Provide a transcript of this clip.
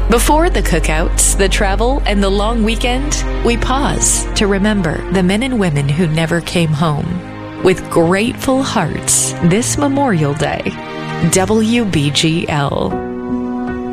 Before the cookouts, the travel, and the long weekend, we pause to remember the men and women who never came home. With grateful hearts this Memorial Day, WBGL.